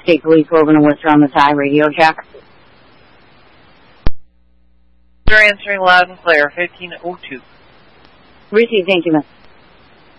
State Police, Logan and Worcester on the tie, Radio Shack. They're answering loud and clear, 1502. Received, thank you, miss.